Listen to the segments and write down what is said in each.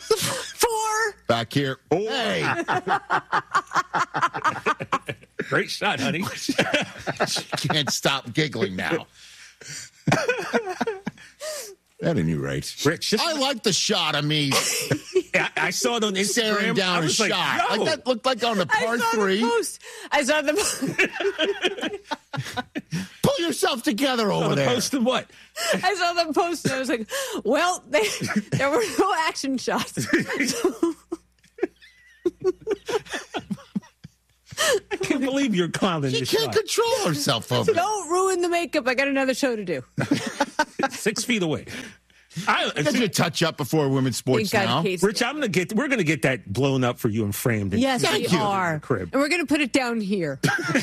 4. Back here. Oh. Hey. Great shot, honey. Can't stop giggling now. At any rate. Rich, I like the shot of me I saw it on Instagram. staring down a shot. Like that looked like on the par 3. I saw the Pull yourself together over there. Post and what? I saw the post and I was like, well, there were no action shots. I can't believe you're clowning She this can't shot. control herself over there. Don't ruin the makeup. I got another show to do. 6 feet away. Get you a touch up before women's sports Thank God now. Kate's Rich, here. we're gonna get that blown up for you and framed. Yes, Thank we you. are. Crib. And we're going to put it down here.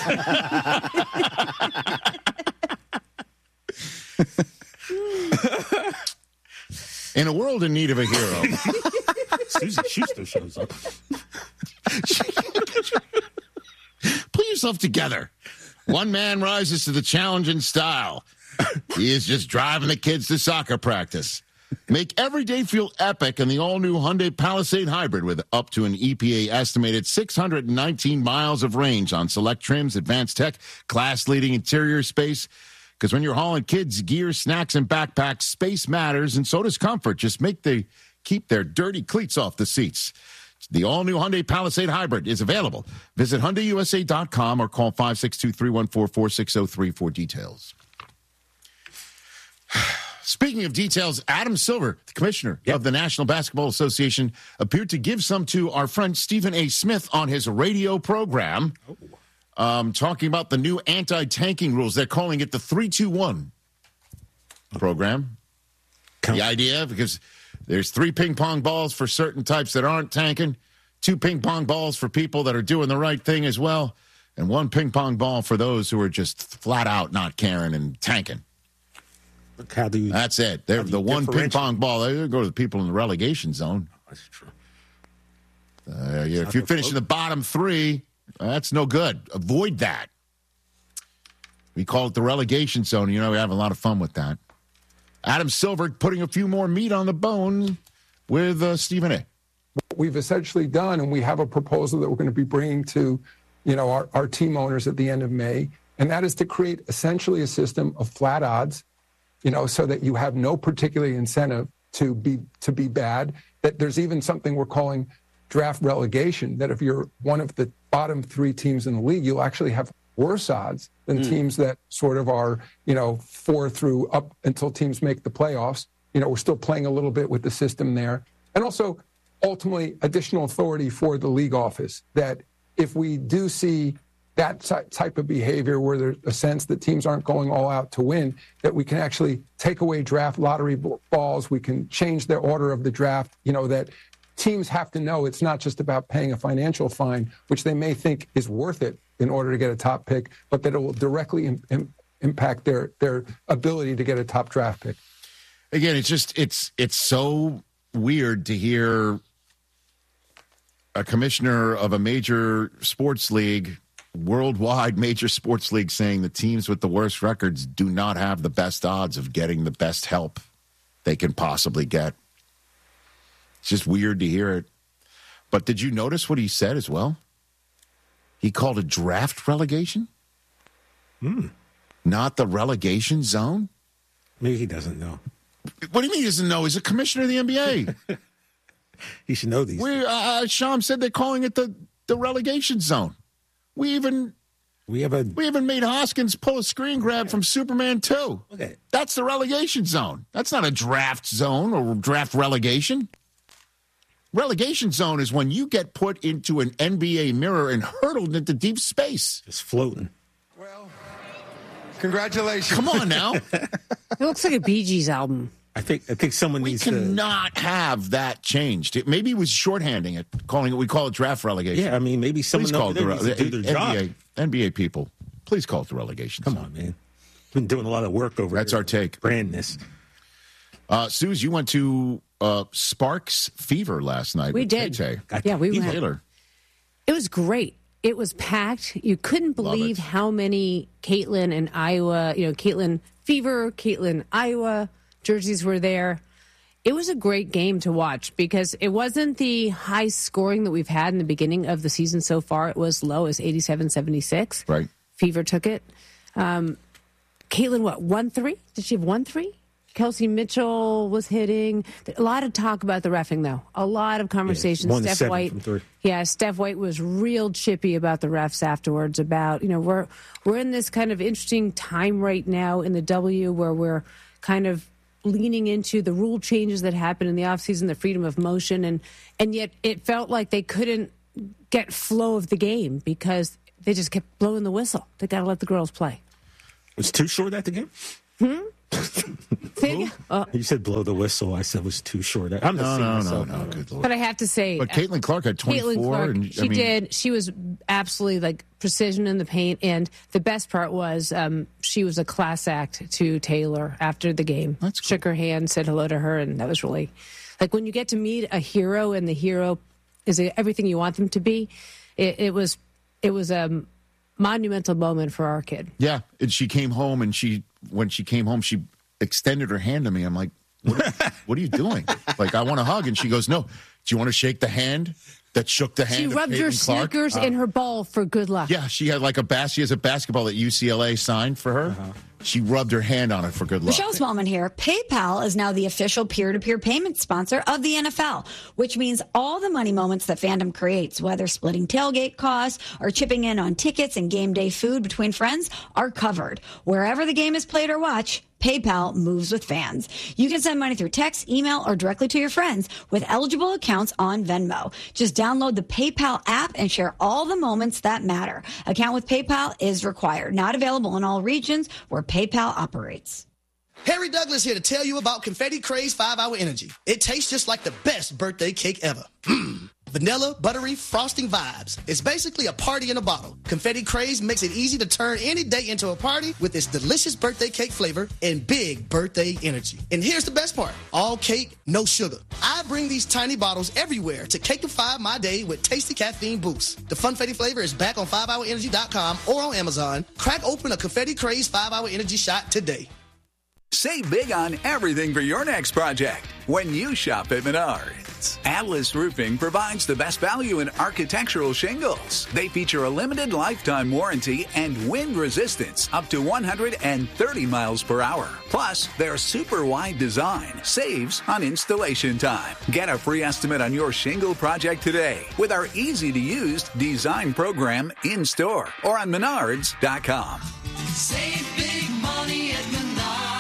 In a world in need of a hero. Susie Schuster shows up. Pull yourself together. One man rises to the challenge in style. He is just driving the kids to soccer practice. Make every day feel epic in the all-new Hyundai Palisade Hybrid with up to an EPA estimated 619 miles of range on select trims, advanced tech, class-leading interior space. Because when you're hauling kids, gear, snacks, and backpacks, space matters, and so does comfort. Just keep their dirty cleats off the seats. The all-new Hyundai Palisade Hybrid is available. Visit HyundaiUSA.com or call 562-314-4603 for details. Speaking of details, Adam Silver, the commissioner of the National Basketball Association, appeared to give some to our friend Stephen A. Smith on his radio program, talking about the new anti-tanking rules. They're calling it the 3-2-1 program. The idea, because there's 3 ping pong balls for certain types that aren't tanking, 2 ping pong balls for people that are doing the right thing as well, and 1 ping pong ball for those who are just flat out not caring and tanking. How do you? That's it. They're the 1 ping pong ball. They go to the people in the relegation zone. That's true. If you finish in the bottom 3, that's no good. Avoid that. We call it the relegation zone. You know, we have a lot of fun with that. Adam Silver putting a few more meat on the bone with Stephen A. What we've essentially done, and we have a proposal that we're going to be bringing to, our team owners at the end of May, and that is to create essentially a system of flat odds, so that you have no particular incentive to be bad. That there's even something we're calling draft relegation, that if you're one of the bottom 3 teams in the league, you'll actually have worse odds than teams that sort of are, 4 through up until teams make the playoffs. We're still playing a little bit with the system there. And also, ultimately, additional authority for the league office, that if we do see that type of behavior where there's a sense that teams aren't going all out to win, that we can actually take away draft lottery balls. We can change the order of the draft, that teams have to know it's not just about paying a financial fine, which they may think is worth it in order to get a top pick, but that it will directly impact their ability to get a top draft pick. Again, it's so weird to hear a commissioner of a major sports league, worldwide major sports league, saying the teams with the worst records do not have the best odds of getting the best help they can possibly get. It's just weird to hear it. But did you notice what he said as well? He called it draft relegation? Not the relegation zone? Maybe he doesn't know. What do you mean he doesn't know? He's a commissioner of the NBA. He should know these. Sham said they're calling it the relegation zone. We even made Hoskins pull a screen grab from Superman 2. Okay. That's the relegation zone. That's not a draft zone or draft relegation. Relegation zone is when you get put into an NBA mirror and hurtled into deep space. Just floating. Well, congratulations. Come on now. It looks like a Bee Gees album. I think someone We needs to. cannot have that changed. Maybe he was shorthanding it, we call it draft relegation. Yeah, I mean, maybe someone Please call it needs to do their job. NBA people, please call it the relegation Come zone. on, man. Been doing a lot of work over That's here. our take. Brand this. Suze, you went to Sparks Fever last night. We with did. Tay-Tay. Yeah, we Heath went. Taylor. It was great. It was packed. You couldn't believe how many Caitlin and Iowa, Caitlin Fever, Caitlin Iowa jerseys were there. It was a great game to watch because it wasn't the high scoring that we've had in the beginning of the season so far. It was low as 87-76. Right. Fever took it. Caitlin, 1-3? Did she have 1-3? Kelsey Mitchell was hitting. A lot of talk about the reffing, though. A lot of conversations. Yeah, Steph White. from 3. Yeah, Steph White was real chippy about the refs afterwards. About we're in this kind of interesting time right now in the W where we're kind of leaning into the rule changes that happened in the offseason, the freedom of motion, and yet it felt like they couldn't get flow of the game because they just kept blowing the whistle. They got to let the girls play. Was Too Short at the game? You said blow the whistle. I said was Too Short. I'm No, good Lord. But I have to say, But Caitlin Clark had 24. Caitlin Clark, and, she did. She was absolutely like precision in the paint. And the best part was she was a class act to Taylor after the game. That's cool. Shook her hand, said hello to her. And that was really like when you get to meet a hero and the hero is everything you want them to be. It was a monumental moment for our kid. Yeah. And she came home and when she came home, she extended her hand to me. I'm like, what are you doing? Like, I want a hug. And she goes, no. Do you want to shake the hand that shook the hand She of rubbed her Caitlin Clark? sneakers in her ball for good luck. Yeah, she had like she has a basketball that UCLA signed for her. She rubbed her hand on it for good luck. Michelle Smallman here. PayPal is now the official peer-to-peer payment sponsor of the NFL, which means all the money moments that fandom creates, whether splitting tailgate costs or chipping in on tickets and game day food between friends, are covered. Wherever the game is played or watched, PayPal moves with fans. You can send money through text, email, or directly to your friends with eligible accounts on Venmo. Just download the PayPal app and share all the moments that matter. Account with PayPal is required. Not available in all regions where PayPal operates. Harry Douglas here to tell you about Confetti Craze 5-Hour Energy. It tastes just like the best birthday cake ever. Vanilla, buttery, frosting vibes. It's basically a party in a bottle. Confetti Craze makes it easy to turn any day into a party with its delicious birthday cake flavor and big birthday energy. And here's the best part. All cake, no sugar. I bring these tiny bottles everywhere to cakeify my day with tasty caffeine boost. The Funfetti flavor is back on 5hourenergy.com or on Amazon. Crack open a Confetti Craze 5-Hour Energy shot today. Save big on everything for your next project when you shop at Menards. Atlas Roofing provides the best value in architectural shingles. They feature a limited lifetime warranty and wind resistance up to 130 miles per hour. Plus, their super wide design saves on installation time. Get a free estimate on your shingle project today with our easy-to-use design program in store or on Menards.com. Save big money at Menards.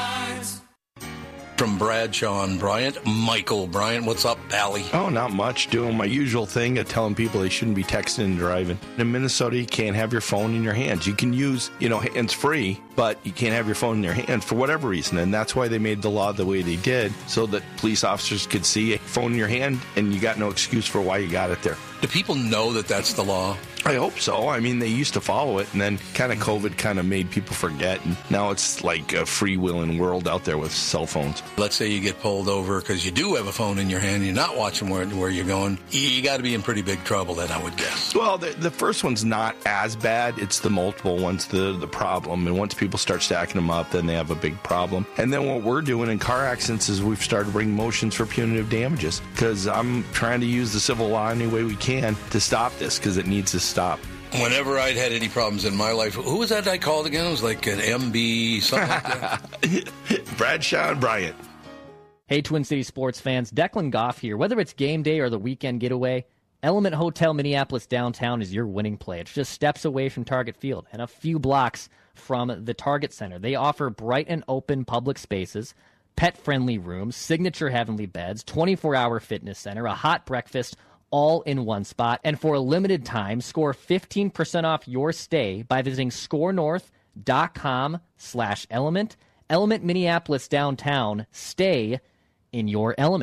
From Bradshaw and Bryant, Michael Bryant. What's up, Allie? Oh, not much. Doing my usual thing of telling people they shouldn't be texting and driving. In Minnesota, you can't have your phone in your hands. You can use, hands-free, but you can't have your phone in your hands for whatever reason. And that's why they made the law the way they did, so that police officers could see a phone in your hand and you got no excuse for why you got it there. Do people know that that's the law? I hope so. I mean, they used to follow it, and then kind of COVID kind of made people forget, and now it's like a freewheeling world out there with cell phones. Let's say you get pulled over because you do have a phone in your hand, you're not watching where you're going. You got to be in pretty big trouble then, I would guess. Well, the first one's not as bad. It's the multiple ones, the problem. And once people start stacking them up, then they have a big problem. And then what we're doing in car accidents is we've started bringing motions for punitive damages, because I'm trying to use the civil law any way we can to stop this, because it needs to stop. Whenever I'd had any problems in my life, who was that I called again? It was like an MB, something like that. Bradshaw and Bryant. Hey, Twin Cities sports fans, Declan Goff here. Whether it's game day or the weekend getaway, Element Hotel Minneapolis downtown is your winning play. It's just steps away from Target Field and a few blocks from the Target Center. They offer bright and open public spaces, pet-friendly rooms, signature heavenly beds, 24-hour fitness center, a hot breakfast, all in one spot. And for a limited time, score 15% off your stay by visiting scorenorth.com/element. Element Minneapolis downtown. Stay in your element.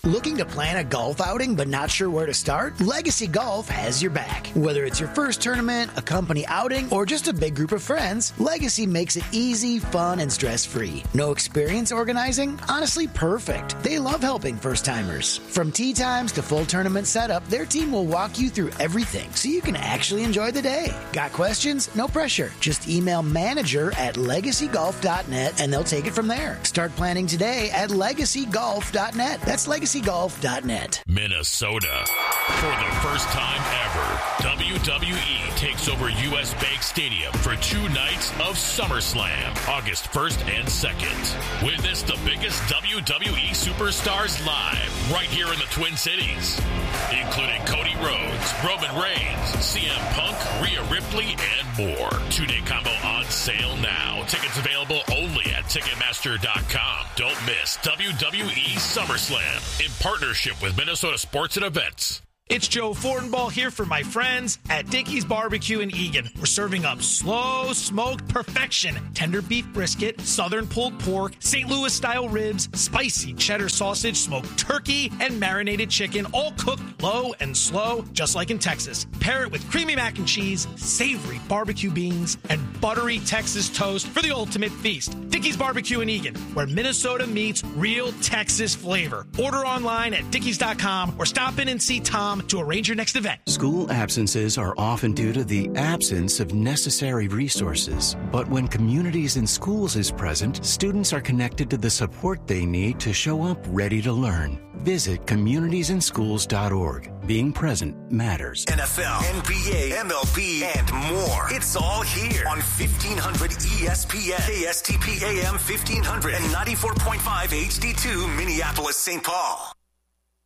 Looking to plan a golf outing but not sure where to start? Legacy Golf has your back. Whether it's your first tournament, a company outing, or just a big group of friends, Legacy makes it easy, fun, and stress-free. No experience organizing? Honestly, perfect. They love helping first-timers. From tee times to full tournament setup, their team will walk you through everything so you can actually enjoy the day. Got questions? No pressure. Just email manager@legacygolf.net and they'll take it from there. Start planning today at legacygolf.net. That's legacygolf.net. Minnesota. For the first time ever, WWE takes over U.S. Bank Stadium for 2 nights of SummerSlam, August 1st and 2nd. Witness the biggest WWE superstars live right here in the Twin Cities, including Cody Rhodes, Roman Reigns, CM Punk, Rhea Ripley, and more. 2-day combo on sale now. Tickets available only at Ticketmaster.com. Don't miss WWE SummerSlam in partnership with Minnesota Sports and Events. It's Joe Fortenbaugh here for my friends at Dickey's Barbecue in Eagan. We're serving up slow smoked perfection, tender beef brisket, southern pulled pork, St. Louis style ribs, spicy cheddar sausage, smoked turkey, and marinated chicken, all cooked low and slow, just like in Texas. Pair it with creamy mac and cheese, savory barbecue beans, and buttery Texas toast for the ultimate feast. Dickey's Barbecue in Eagan, where Minnesota meets real Texas flavor. Order online at dickeys.com or stop in and see Tom to arrange your next event. School absences are often due to the absence of necessary resources. But when Communities in Schools is present, students are connected to the support they need to show up ready to learn. Visit communitiesandschools.org. Being present matters. NFL, NBA, MLB, and more. It's all here on 1500 ESPN, KSTP AM 1500, and 94.5 HD2 Minneapolis, St. Paul.